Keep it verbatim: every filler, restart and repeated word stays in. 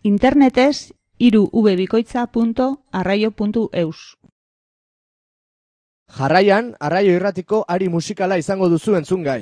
Internetez hiru v bikoitza puntu arraio puntu eus. Jarraian, Arraio Irratiko ari musikala izango duzu entzungai.